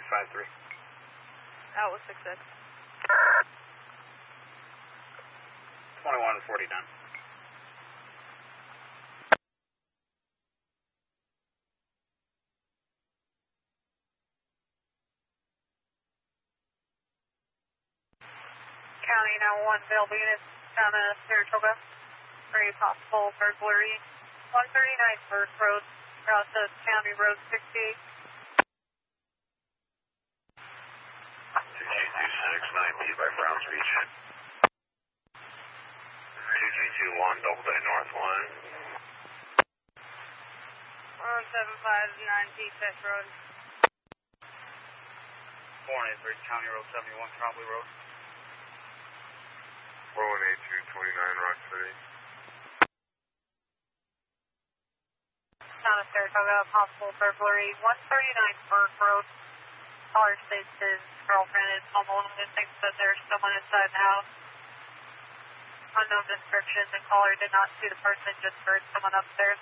653. Out with 6-6. 2140 done. County 911 available units down in Saratoga for a possible burglary. 139 First Road, across of County Road 68. 6G26, 9B by Browns Beach. 2G21, double day north line. 475 9P Test Road. 483 County Road 71, Trombley Road. 418229 Rock City. Town of Saratoga, possible burglary. 139 Burke Road. Caller states his girlfriend is home alone and thinks that there's someone inside the house. Unknown description. The caller did not see the person, just heard someone upstairs.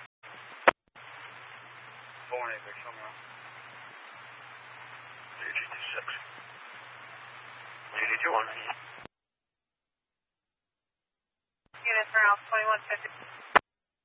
483, show me around. 2G26. 2G21. Units around 2150.